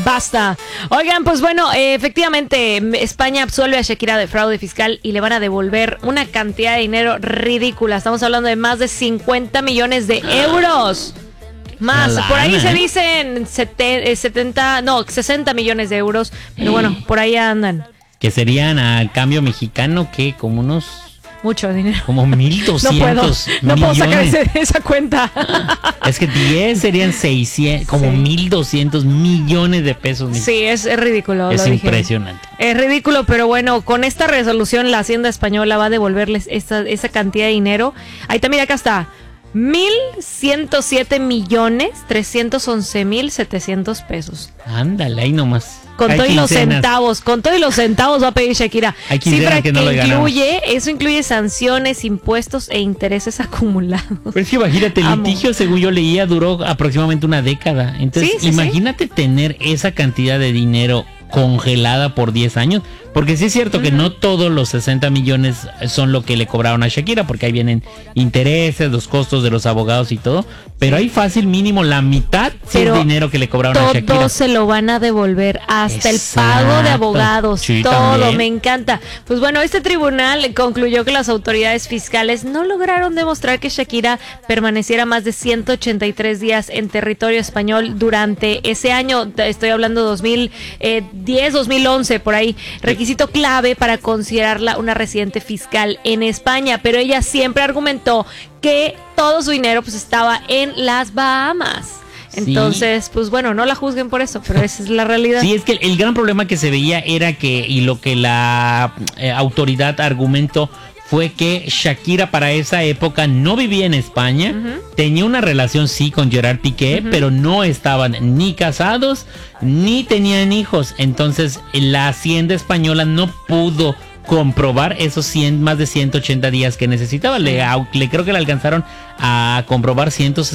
Basta. Oigan, pues bueno, efectivamente, España absuelve a Shakira de fraude fiscal y le van a devolver una cantidad de dinero ridícula. Estamos hablando de más de 50 millones de euros. Más, por ahí se dicen 60 millones de euros. Pero bueno, por ahí andan. Que serían al cambio mexicano, que como unos... Mucho dinero. Como 1,200 No puedo sacar millones. esa cuenta. Es que 10 serían 600, como 1,200 millones de pesos. Sí, es ridículo. Es impresionante. Es ridículo, pero bueno, con esta resolución la Hacienda Española va a devolverles esa cantidad de dinero. Ahí también acá está. 1,107,311,700 pesos. Ándale, ahí nomás. Con todos los centavos va a pedir Shakira. Cifra que no eso incluye sanciones, impuestos e intereses acumulados. Pero es que imagínate, el litigio, según yo leía, duró aproximadamente una década. Entonces, imagínate tener esa cantidad de dinero congelada por 10 años. Porque sí es cierto que no todos los 60 millones son lo que le cobraron a Shakira, porque ahí vienen intereses, los costos de los abogados y todo. Pero hay fácil mínimo la mitad del dinero que le cobraron a Shakira. Todo se lo van a devolver, hasta el pago de abogados, sí, todo, también. Me encanta. Pues bueno, este tribunal concluyó que las autoridades fiscales no lograron demostrar que Shakira permaneciera más de 183 días en territorio español durante ese año. Estoy hablando 2010, 2011, por ahí. Requisito clave para considerarla una residente fiscal en España, pero ella siempre argumentó que todo su dinero pues estaba en las Bahamas. Entonces, pues bueno, no la juzguen por eso, pero esa es la realidad. Sí, es que el gran problema que se veía era que, y lo que la autoridad argumentó, fue que Shakira para esa época no vivía en España, tenía una relación sí con Gerard Piqué, pero no estaban ni casados ni tenían hijos. Entonces la Hacienda Española no pudo comprobar esos más de 180 días que necesitaba. Le creo que le alcanzaron a comprobar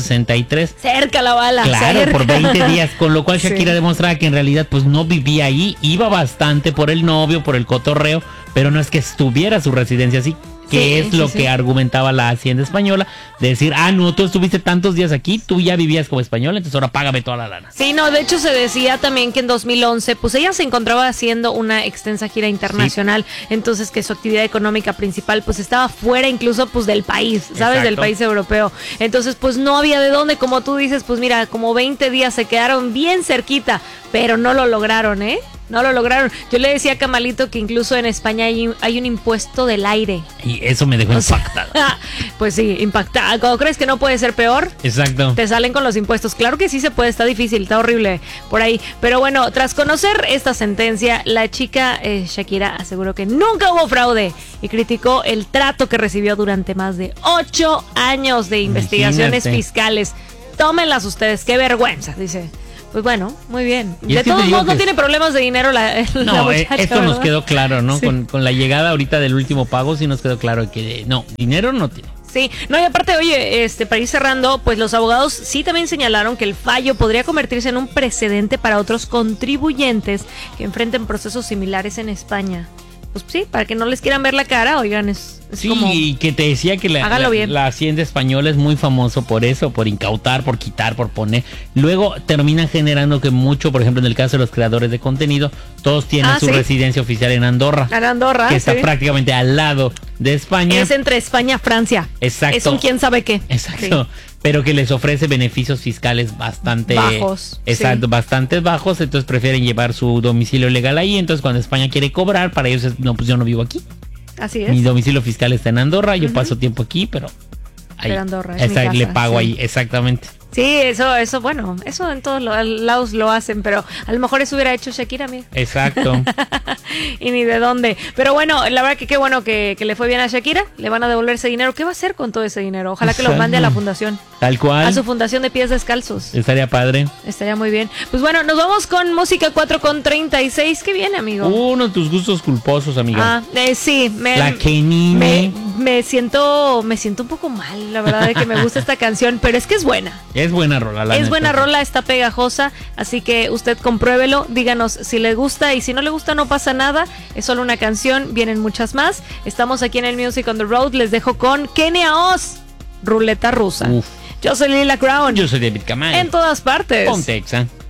163. Cerca la bala. Claro, cerca. Por 20 días, con lo cual Shakira demostraba que en realidad pues no vivía ahí, iba bastante por el novio, por el cotorreo, pero no es que estuviera su residencia así. Que es lo que argumentaba la Hacienda Española, de decir, no, tú estuviste tantos días aquí, tú ya vivías como española, entonces ahora págame toda la lana. Sí, no, de hecho se decía también que en 2011, pues ella se encontraba haciendo una extensa gira internacional, entonces que su actividad económica principal pues estaba fuera incluso pues del país, ¿sabes? Exacto. Del país europeo. Entonces pues no había de dónde, como tú dices, pues mira, como 20 días se quedaron bien cerquita, pero no lo lograron, ¿eh? No lo lograron. Yo le decía a Camalito que incluso en España hay un impuesto del aire. Y eso me dejó impactado. Pues sí, impactado. Cuando crees que no puede ser peor, exacto, te salen con los impuestos. Claro que sí se puede, está difícil, está horrible por ahí. Pero bueno, tras conocer esta sentencia, la chica Shakira aseguró que nunca hubo fraude y criticó el trato que recibió durante más de 8 años de investigaciones fiscales. Tómenlas ustedes, qué vergüenza, dice. Pues bueno, muy bien. De todos modos no tiene problemas de dinero la muchacha, esto ¿verdad? nos quedó claro, ¿no? Sí. Con la llegada ahorita del último pago sí nos quedó claro que no, dinero no tiene. Sí, no, y aparte, oye, para ir cerrando, pues los abogados sí también señalaron que el fallo podría convertirse en un precedente para otros contribuyentes que enfrenten procesos similares en España. Pues sí, para que no les quieran ver la cara, oigan, es sí, como... y que te decía que la Hacienda Española es muy famoso por eso, por incautar, por quitar, por poner. Luego terminan generando que mucho, por ejemplo, en el caso de los creadores de contenido, todos tienen su residencia oficial en Andorra. En Andorra, que está prácticamente al lado de España. Es entre España y Francia. Exacto. Es un quién sabe qué. Exacto. Sí. Pero que les ofrece beneficios fiscales bastante bajos. Exacto, bastante bajos, entonces prefieren llevar su domicilio legal ahí, entonces cuando España quiere cobrar, para ellos es, no, pues yo no vivo aquí. Así es. Mi domicilio fiscal está en Andorra, yo paso tiempo aquí, pero ahí Andorra, es mi casa, le pago ahí, exactamente. Sí, eso, bueno, eso en todos lados lo hacen, pero a lo mejor eso hubiera hecho Shakira, amigo. Exacto. Y ni de dónde. Pero bueno, la verdad que qué bueno que le fue bien a Shakira, le van a devolver ese dinero. ¿Qué va a hacer con todo ese dinero? Ojalá que lo mande a la fundación. Tal cual. A su fundación de pies descalzos. Estaría padre. Estaría muy bien. Pues bueno, nos vamos con música 4:36. ¿Qué viene, amigo? Uno de tus gustos culposos, amiga. Sí. La Kenini. Me siento un poco mal, la verdad, de que me gusta esta canción, pero es que es buena. Es buena rola, la Es neta. buena rola, está pegajosa, así que usted compruébelo, díganos si le gusta y si no le gusta no pasa nada, es solo una canción, vienen muchas más. Estamos aquí en el Music on the Road, les dejo con Kenia Oz, Ruleta Rusa. Yo soy Lila Crown. Yo soy David Kamai. En todas partes. Ponte Exa.